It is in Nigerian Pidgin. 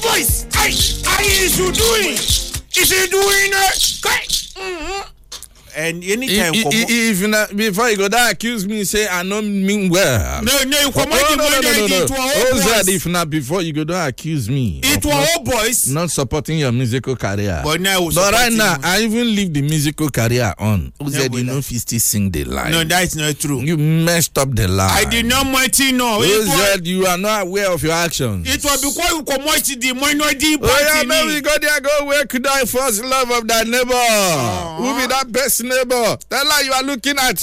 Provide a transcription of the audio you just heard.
voice. How is you doing? Is he doing it? And anytime if before you go that accuse me say I don't mean well. No, come on, if not before you go that accuse me. It was all boys not supporting your musical career. But now, right now, I even leave the musical career on. Who said you know if you still sing the line? No, that's not true. You messed up the line. I did not mighty know. Who said you are not aware of your actions? It was because you commit the minority party. Oh yeah, maybe go there, go where could I first love of thy neighbor? Who be that best neighbor? Tell her you are looking at